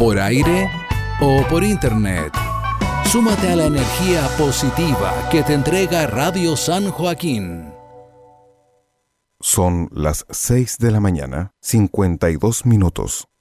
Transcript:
por aire o por internet. Súmate a la energía positiva que te entrega Radio San Joaquín. Son las 6 de la mañana, 52 minutos.